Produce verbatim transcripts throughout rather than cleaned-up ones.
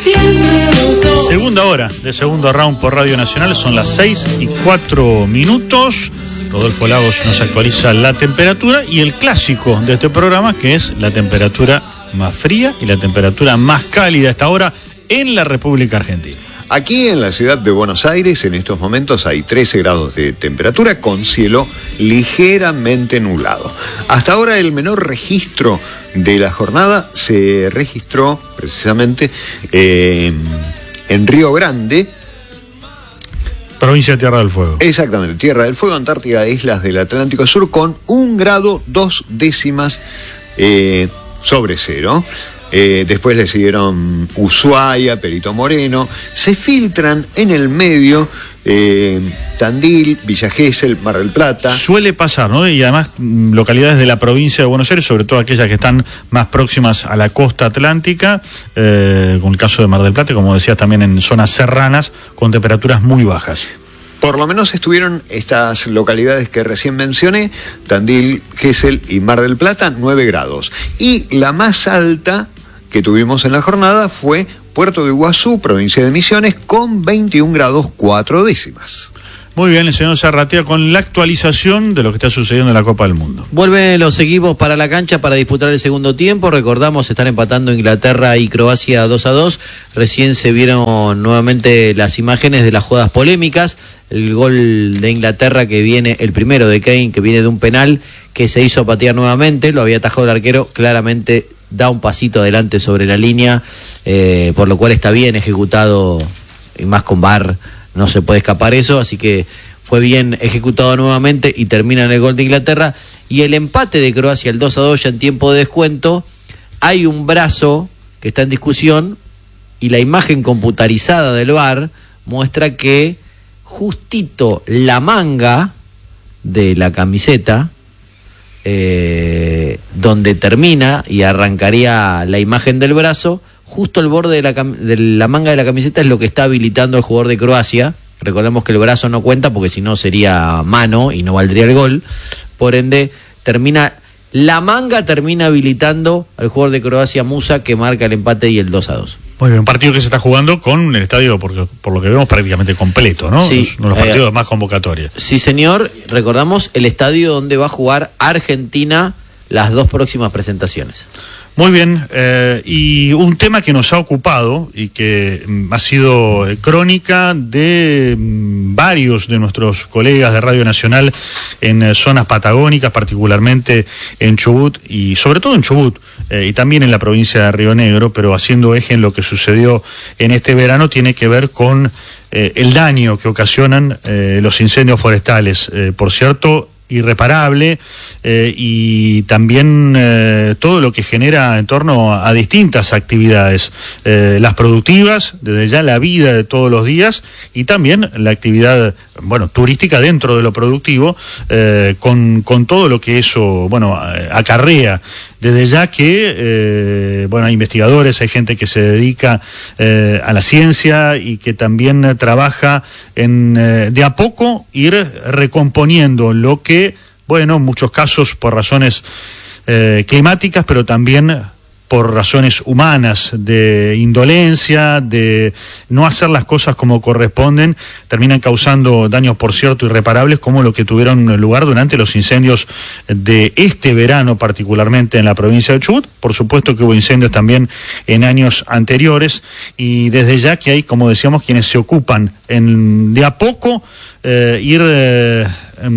Segunda hora de segundo round por Radio Nacional, son las seis y cuatro minutos. Rodolfo Lagos nos actualiza la temperatura y el clásico de este programa, que es la temperatura más fría y la temperatura más cálida a esta hora en la República Argentina. Aquí en la ciudad de Buenos Aires en estos momentos hay trece grados de temperatura con cielo ligeramente nublado. Hasta ahora el menor registro de la jornada se registró precisamente eh, en Río Grande, provincia de Tierra del Fuego. Exactamente, Tierra del Fuego, Antártida, islas del Atlántico Sur, con un grado dos décimas eh, sobre cero. Eh, después le siguieron Ushuaia, Perito Moreno. Se filtran en el medio eh, Tandil, Villa Gesell, Mar del Plata. Suele pasar, ¿no? Y además localidades de la provincia de Buenos Aires, sobre todo aquellas que están más próximas a la costa atlántica, eh, con el caso de Mar del Plata, como decías, también en zonas serranas con temperaturas muy bajas. Por lo menos estuvieron estas localidades que recién mencioné, Tandil, Gesell y Mar del Plata, nueve grados. Y la más alta que tuvimos en la jornada fue Puerto de Iguazú, provincia de Misiones, con veintiún grados cuatro décimas. Muy bien, el señor Zarratea con la actualización de lo que está sucediendo en la Copa del Mundo. Vuelven los equipos para la cancha para disputar el segundo tiempo. Recordamos, están empatando Inglaterra y Croacia dos a dos. Recién se vieron nuevamente las imágenes de las jugadas polémicas. El gol de Inglaterra que viene, el primero de Kane, que viene de un penal que se hizo patear nuevamente, lo había atajado el arquero, claramente da un pasito adelante sobre la línea, eh, por lo cual está bien ejecutado, y más con V A R no se puede escapar eso, así que fue bien ejecutado nuevamente y termina en el gol de Inglaterra. Y el empate de Croacia, el dos a dos, ya en tiempo de descuento, hay un brazo que está en discusión y la imagen computarizada del V A R muestra que justito la manga de la camiseta, eh, donde termina y arrancaría la imagen del brazo, justo el borde de la, cam- de la manga de la camiseta es lo que está habilitando el jugador de Croacia. Recordemos que el brazo no cuenta porque si no sería mano y no valdría el gol. Por ende, termina la manga termina habilitando al jugador de Croacia, Musa, que marca el empate y el dos a dos. Muy bien, un partido que se está jugando con el estadio, por, por lo que vemos, prácticamente completo, ¿no? Sí, Uno de los partidos eh, más convocatorios. Sí, señor. Recordamos el estadio donde va a jugar Argentina las dos próximas presentaciones. Muy bien, eh, y un tema que nos ha ocupado y que mm, ha sido eh, crónica de mm, varios de nuestros colegas de Radio Nacional en eh, zonas patagónicas, particularmente en Chubut y sobre todo en Chubut eh, y también en la provincia de Río Negro, pero haciendo eje en lo que sucedió en este verano, tiene que ver con eh, el daño que ocasionan eh, los incendios forestales. Eh, por cierto, irreparable, eh, y también eh, todo lo que genera en torno a, a distintas actividades, eh, las productivas, desde ya la vida de todos los días, y también la actividad, bueno, turística dentro de lo productivo, eh, con, con todo lo que eso, bueno, acarrea. Desde ya que, eh, bueno, hay investigadores, hay gente que se dedica eh, a la ciencia y que también trabaja en, eh, de a poco, ir recomponiendo lo que, bueno, en muchos casos por razones eh, climáticas, pero también por razones humanas, de indolencia, de no hacer las cosas como corresponden, terminan causando daños, por cierto, irreparables, como lo que tuvieron lugar durante los incendios de este verano, particularmente en la provincia de Chubut. Por supuesto que hubo incendios también en años anteriores, y desde ya que hay, como decíamos, quienes se ocupan en, de a poco, eh, ir eh,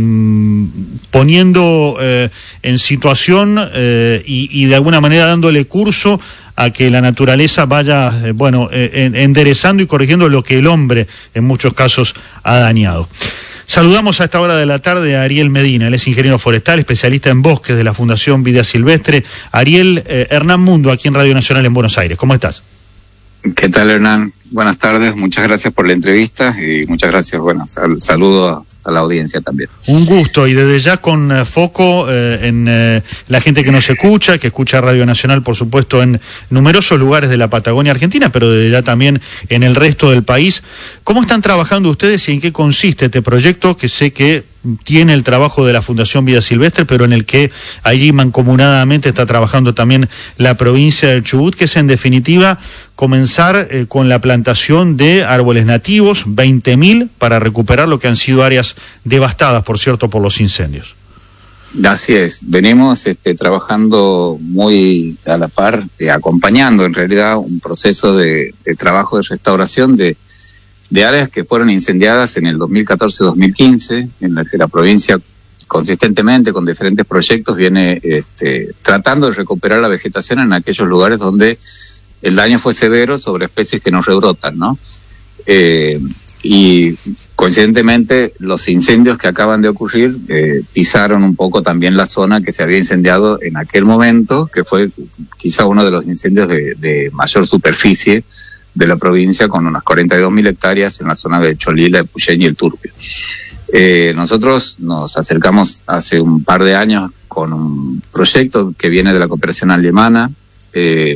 um, poniendo eh, en situación eh, y, y de alguna manera dándole curso a que la naturaleza vaya, eh, bueno, eh, enderezando y corrigiendo lo que el hombre en muchos casos ha dañado. Saludamos a esta hora de la tarde a Ariel Medina, él es ingeniero forestal, especialista en bosques de la Fundación Vida Silvestre. Ariel, eh, Hernán Mundo, aquí en Radio Nacional en Buenos Aires. ¿Cómo estás? ¿Qué tal, Hernán? Buenas tardes, muchas gracias por la entrevista y muchas gracias, bueno, sal- saludos a la audiencia también. Un gusto, y desde ya con eh, foco eh, en eh, la gente que nos escucha, que escucha Radio Nacional, por supuesto, en numerosos lugares de la Patagonia Argentina, pero desde ya también en el resto del país. ¿Cómo están trabajando ustedes y en qué consiste este proyecto que sé que tiene el trabajo de la Fundación Vida Silvestre, pero en el que allí mancomunadamente está trabajando también la provincia del Chubut, que es en definitiva comenzar eh, con la plantación de árboles nativos, veinte mil, para recuperar lo que han sido áreas devastadas, por cierto, por los incendios. Así es, venimos este, trabajando muy a la par, eh, acompañando en realidad un proceso de, de trabajo de restauración de, de áreas que fueron incendiadas en el dos mil catorce dos mil quince, en la que la provincia consistentemente con diferentes proyectos viene este, tratando de recuperar la vegetación en aquellos lugares donde el daño fue severo sobre especies que no rebrotan, ¿no? Eh, y coincidentemente los incendios que acaban de ocurrir eh, pisaron un poco también la zona que se había incendiado en aquel momento, que fue quizá uno de los incendios de, de mayor superficie de la provincia, con unas cuarenta y dos mil hectáreas en la zona de Cholila, Epuyén y El Turbio. Eh, nosotros nos acercamos hace un par de años con un proyecto que viene de la cooperación alemana, eh,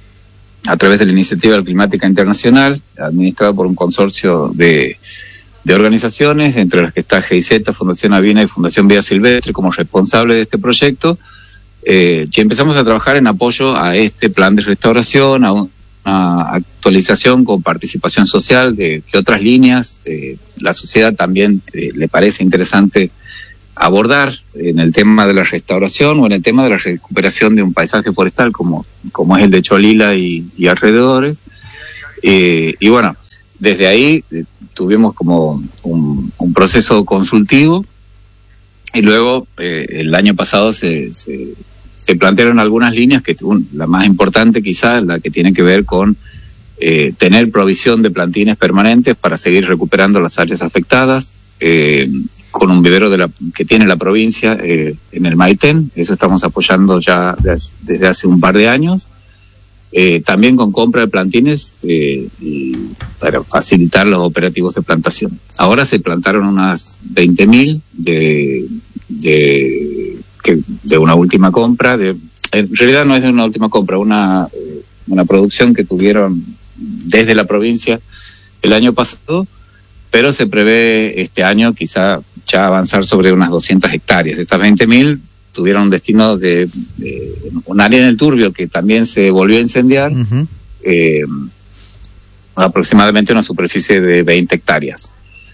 a través de la Iniciativa Climática Internacional, administrado por un consorcio de de organizaciones, entre las que está G I Z, Fundación Avina y Fundación Vida Silvestre como responsable de este proyecto, eh, que empezamos a trabajar en apoyo a este plan de restauración, a una actualización con participación social de, de otras líneas. Eh, la sociedad también eh, le parece interesante abordar en el tema de la restauración o en el tema de la recuperación de un paisaje forestal como, como es el de Cholila y, y alrededores. Eh, y bueno, desde ahí eh, tuvimos como un, un proceso consultivo y luego eh, el año pasado se, se, se plantearon algunas líneas, que un, la más importante quizás la que tiene que ver con eh, tener provisión de plantines permanentes para seguir recuperando las áreas afectadas, eh, con un vivero de la, que tiene la provincia eh, en el Maitén. Eso estamos apoyando ya desde, desde hace un par de años. Eh, también con compra de plantines eh, y para facilitar los operativos de plantación. Ahora se plantaron unas veinte mil de, de, que, de una última compra. De, en realidad no es de una última compra, una, una producción que tuvieron desde la provincia el año pasado, pero se prevé este año quizá ya avanzar sobre unas doscientas hectáreas. Estas veinte mil tuvieron un destino de, de un área en El Turbio que también se volvió a incendiar, uh-huh. eh, aproximadamente una superficie de veinte hectáreas.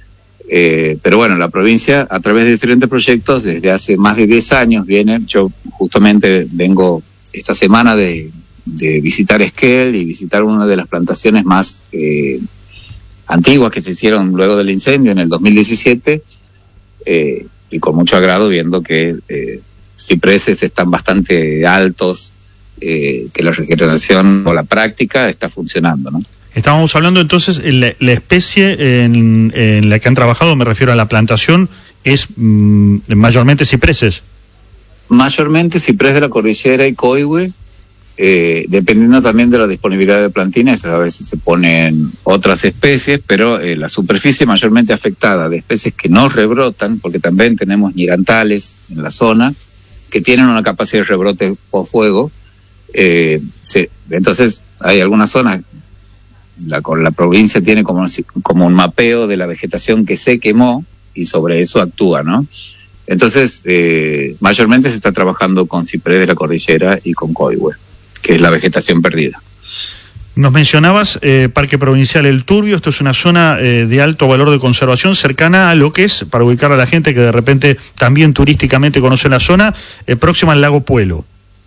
Eh, pero bueno, la provincia, a través de diferentes proyectos, desde hace más de diez años viene. Yo justamente vengo esta semana de, de visitar Esquel y visitar una de las plantaciones más eh, antiguas que se hicieron luego del incendio en el dos mil diecisiete, eh, y con mucho agrado viendo que eh, cipreses están bastante altos, eh, que la regeneración o la práctica está funcionando, ¿no? Estábamos hablando entonces, la, la especie en, en la que han trabajado, me refiero a la plantación, es mmm, mayormente cipreses. Mayormente ciprés de la cordillera y coihue, eh, dependiendo también de la disponibilidad de plantines, a veces se ponen otras especies, pero eh, la superficie mayormente afectada de especies que no rebrotan, porque también tenemos ñirantales en la zona, que tienen una capacidad de rebrote por fuego. Eh, se, entonces hay algunas zonas, la, la provincia tiene como, como un mapeo de la vegetación que se quemó y sobre eso actúa, ¿no? Entonces eh, mayormente se está trabajando con ciprés de la cordillera y con coihue, que es la vegetación perdida. Nos mencionabas eh, Parque Provincial El Turbio. Esto es una zona eh, de alto valor de conservación, cercana a lo que es, para ubicar a la gente que de repente también turísticamente conoce la zona, eh, próxima al lago Puelo.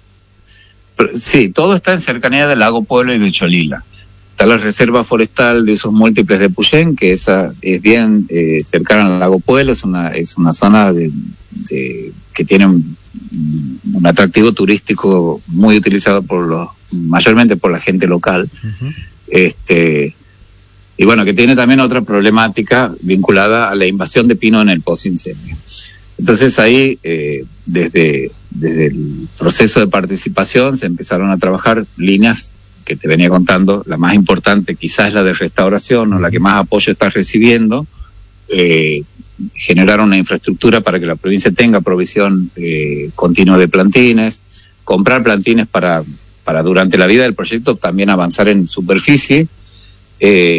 Sí, todo está en cercanía del lago Puelo y de Cholila. Está la reserva forestal de usos múltiples de Epuyén, que esa es bien eh, cercana al lago Puelo, es una, es una zona de, de, que tiene un, un atractivo turístico muy utilizado por los mayormente por la gente local. Uh-huh. este y bueno, que tiene también otra problemática vinculada a la invasión de pino en el post-incendio. Entonces ahí, eh, desde, desde el proceso de participación, se empezaron a trabajar líneas que te venía contando. La más importante quizás es la de restauración, o la que más apoyo está recibiendo, eh, generar una infraestructura para que la provincia tenga provisión eh, continua de plantines, comprar plantines para para durante la vida del proyecto también avanzar en superficie, eh,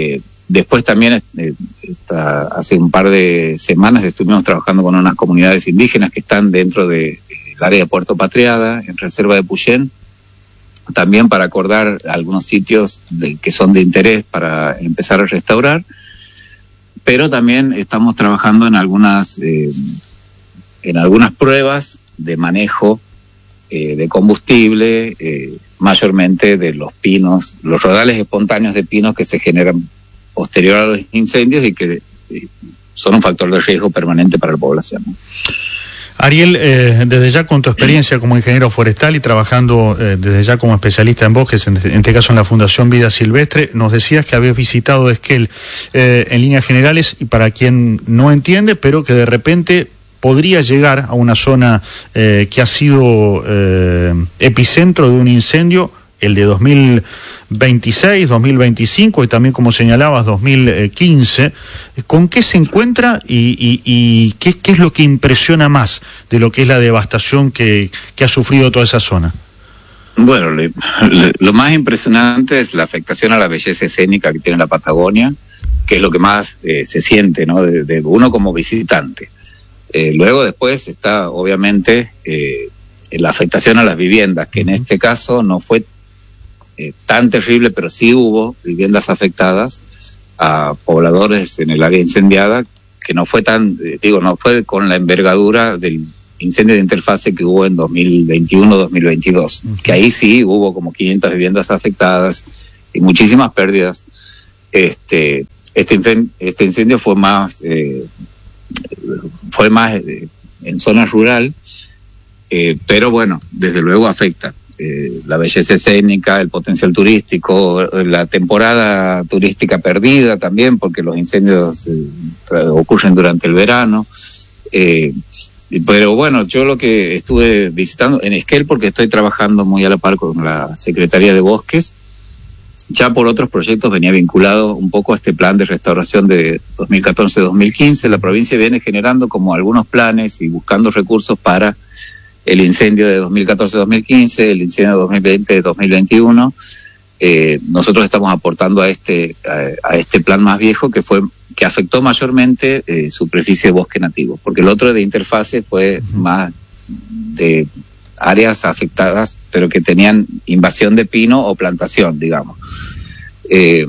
después también, eh, esta, hace un par de semanas estuvimos trabajando con unas comunidades indígenas que están dentro del de, área de Puerto Patriada, en Reserva de Puyén, también para acordar algunos sitios de, que son de interés para empezar a restaurar, pero también estamos trabajando en algunas, eh, en algunas pruebas de manejo eh, de combustible, eh, mayormente de los pinos, los rodales espontáneos de pinos que se generan posterior a los incendios y que eh, son un factor de riesgo permanente para la población. Ariel, eh, desde ya con tu experiencia como ingeniero forestal y trabajando eh, desde ya como especialista en bosques, en, en este caso en la Fundación Vida Silvestre, nos decías que habías visitado Esquel eh, en líneas generales, y para quien no entiende, pero que de repente podría llegar a una zona eh, que ha sido eh, epicentro de un incendio, el de dos mil veintiséis, dos mil veinticinco y también, como señalabas, dos mil quince. ¿Con qué se encuentra y, y, y qué, qué es lo que impresiona más de lo que es la devastación que, que ha sufrido toda esa zona? Bueno, le, le, lo más impresionante es la afectación a la belleza escénica que tiene la Patagonia, que es lo que más eh, se siente, ¿no?, de, de uno como visitante. Eh, luego después está, obviamente, eh, la afectación a las viviendas, que en este caso no fue Eh, tan terrible, pero sí hubo viviendas afectadas a pobladores en el área incendiada, que no fue tan, eh, digo, no fue con la envergadura del incendio de interfase que hubo en dos mil veintiuno dos mil veintidós, uh-huh. que ahí sí hubo como quinientas viviendas afectadas y muchísimas pérdidas. Este, este, incendio, este incendio fue más, eh, fue más eh, en zona rural, eh, pero bueno, desde luego afecta. Eh, la belleza escénica, el potencial turístico, la temporada turística perdida también, porque los incendios eh, ocurren durante el verano. Eh, pero bueno, yo lo que estuve visitando en Esquel, porque estoy trabajando muy a la par con la Secretaría de Bosques, ya por otros proyectos venía vinculado un poco a este plan de restauración de dos mil catorce dos mil quince. La provincia viene generando como algunos planes y buscando recursos para el incendio de dos mil catorce dos mil quince, el incendio de dos mil veinte dos mil veintiuno. Eh, nosotros estamos aportando a este a, a este plan más viejo, que fue que afectó mayormente eh, superficie de bosque nativo, porque el otro de interfase fue uh-huh. más de áreas afectadas, pero que tenían invasión de pino o plantación, digamos. Eh,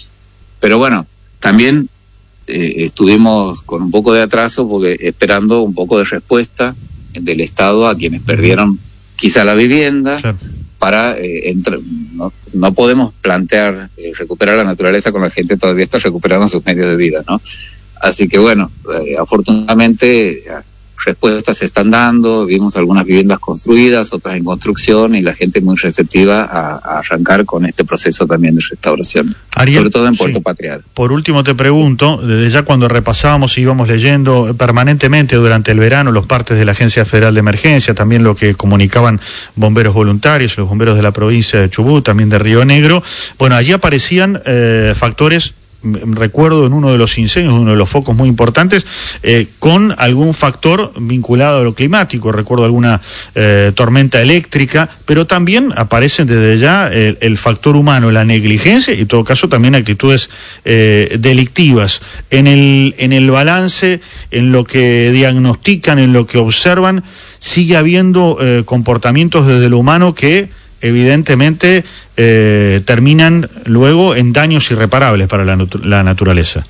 pero bueno, también eh, estuvimos con un poco de atraso, porque esperando un poco de respuesta del Estado a quienes perdieron quizá la vivienda, claro. para eh, entre, no, no podemos plantear eh, recuperar la naturaleza con la gente todavía está recuperando sus medios de vida, ¿no? Así que bueno, eh, afortunadamente respuestas se están dando, vimos algunas viviendas construidas, otras en construcción, y la gente muy receptiva a, a arrancar con este proceso también de restauración, Ariel, sobre todo en Puerto sí. Patriada. Por último te pregunto, sí. desde ya cuando repasábamos y íbamos leyendo permanentemente durante el verano los partes de la Agencia Federal de Emergencia, también lo que comunicaban bomberos voluntarios, los bomberos de la provincia de Chubut, también de Río Negro, bueno, allí aparecían eh, factores, recuerdo en uno de los incendios, uno de los focos muy importantes, eh, con algún factor vinculado a lo climático, recuerdo alguna eh, tormenta eléctrica, pero también aparecen desde ya el, el factor humano, la negligencia y en todo caso también actitudes eh, delictivas. En el, en el balance, en lo que diagnostican, en lo que observan, sigue habiendo eh, comportamientos desde lo humano que evidentemente eh, terminan luego en daños irreparables para la, natu- la naturaleza.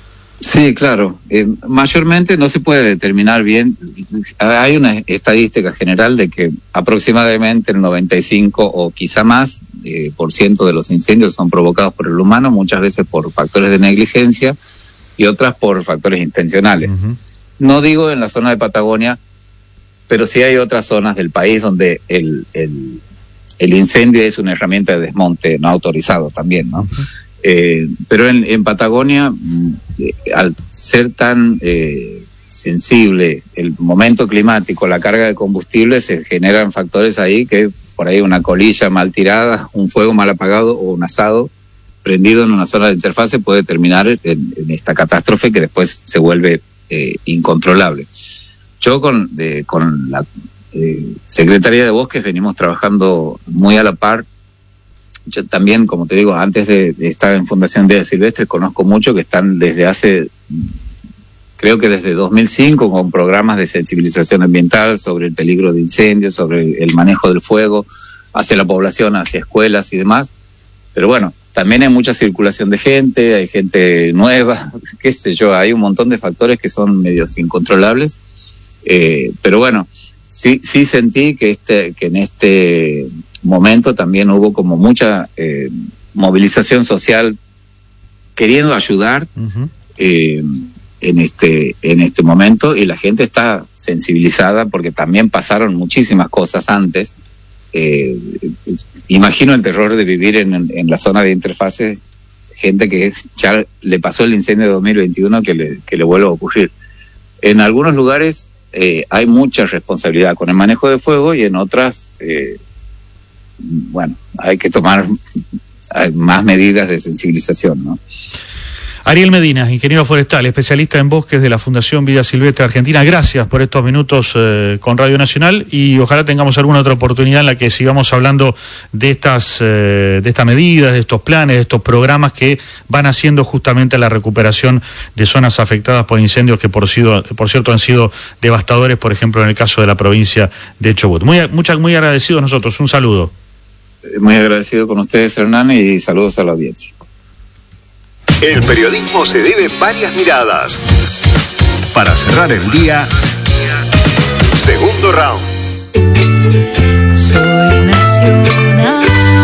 Sí, claro. Eh, mayormente no se puede determinar bien. Hay una estadística general de que aproximadamente el noventa y cinco o quizá más eh, por ciento de los incendios son provocados por el humano, muchas veces por factores de negligencia y otras por factores intencionales. Uh-huh. No digo en la zona de Patagonia, pero sí hay otras zonas del país donde el, el El incendio es una herramienta de desmonte no autorizado también, ¿no? Uh-huh. Eh, pero en, en Patagonia, eh, al ser tan eh, sensible el momento climático, la carga de combustible, se generan factores ahí que por ahí una colilla mal tirada, un fuego mal apagado o un asado prendido en una zona de interfase puede terminar en, en esta catástrofe que después se vuelve eh, incontrolable. Yo con, eh, con la Eh, Secretaría de Bosques venimos trabajando muy a la par yo también, como te digo, antes de, de estar en Fundación Vida Silvestre, conozco mucho que están desde hace, creo que desde dos mil cinco, con programas de sensibilización ambiental sobre el peligro de incendios, sobre el, el manejo del fuego hacia la población, hacia escuelas y demás. Pero bueno, también hay mucha circulación de gente, hay gente nueva, qué sé yo, hay un montón de factores que son medios incontrolables. Eh, pero bueno, sí, sí sentí que este, que en este momento también hubo como mucha eh, movilización social queriendo ayudar uh-huh. eh, en este en este momento, y la gente está sensibilizada porque también pasaron muchísimas cosas antes. Eh, imagino el terror de vivir en, en la zona de interfase, gente que ya le pasó el incendio de dos mil veintiuno que le, que le vuelva a ocurrir. En algunos lugares eh, hay mucha responsabilidad con el manejo de fuego, y en otras eh, bueno, hay que tomar más medidas de sensibilización, ¿no? Ariel Medina, ingeniero forestal, especialista en bosques de la Fundación Vida Silvestre Argentina, gracias por estos minutos eh, con Radio Nacional, y ojalá tengamos alguna otra oportunidad en la que sigamos hablando de estas eh, de estas medidas, de estos planes, de estos programas que van haciendo justamente la recuperación de zonas afectadas por incendios que por, sido, por cierto han sido devastadores, por ejemplo en el caso de la provincia de Chubut. Muy, mucha, muy agradecidos nosotros, un saludo. Muy agradecido con ustedes, Hernán, y saludos a la audiencia. El periodismo se debe varias miradas. Para cerrar el día, segundo round. Soy nacional.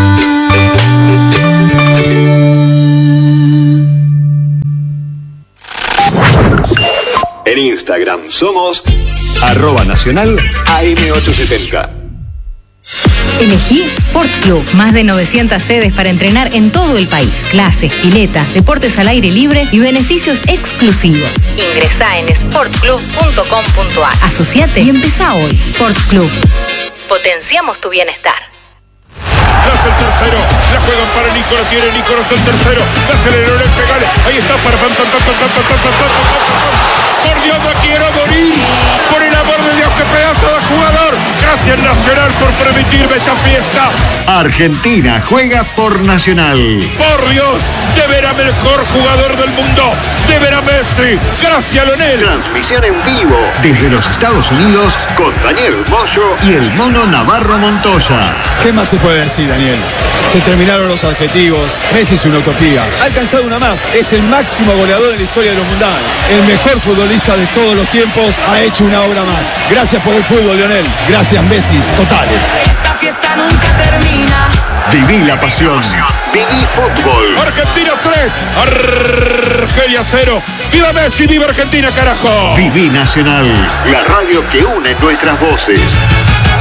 En Instagram somos arroba nacional A M ochocientos setenta. Elegí Sport Club, más de novecientas sedes para entrenar en todo el país. Clases, piletas, deportes al aire libre y beneficios exclusivos. Ingresá en sport club punto com punto a r. Asociate y empezá hoy. Sport Club. Potenciamos tu bienestar. Hace el tercero, la juegan para Nico, lo tiene Nico, el tercero, la aceleró, le pegale, ahí está para pan, pan, pan, pan, pan, pan, pan, pan, pan. Por Dios, no quiero morir, por el amor de Dios, qué pedazo de jugador. Gracias Nacional por permitirme esta fiesta. Argentina juega por Nacional. Por Dios, de ver a mejor jugador del mundo, de ver a Messi. Gracias, Leonel. Transmisión en vivo desde los Estados Unidos con Daniel Moyo y el Mono Navarro Montoya. ¿Qué más se puede decir, Daniel? Se terminaron los adjetivos. Messi es una utopía. Ha alcanzado una más. Es el máximo goleador en la historia de los mundiales. El mejor futbolista de todos los tiempos ha hecho una obra más. Gracias por el fútbol, Lionel. Gracias, Messi. Totales. Esta fiesta nunca termina. Viví la pasión. Viví fútbol. Argentina tres, Argelia cero. ¡Viva Messi! ¡Viva Argentina, carajo! Viví Nacional. La radio que une nuestras voces.